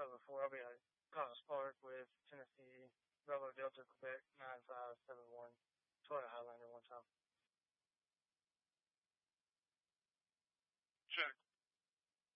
before. I'll be at College Park with Tennessee, Bravo Delta, Quebec 9571, Toyota Highlander 1 time. Check.